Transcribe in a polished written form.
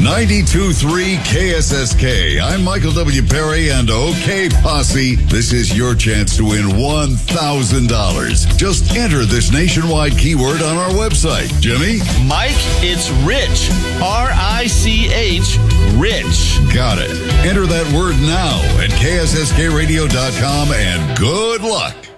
92.3 KSSK. I'm Michael W. Perry and OK Posse. This is your chance to win $1,000. Just enter this nationwide keyword on our website. Jimmy? Mike, it's Rich. R-I-C-H, Rich. Got it. Enter that word now at KSSKradio.com and good luck.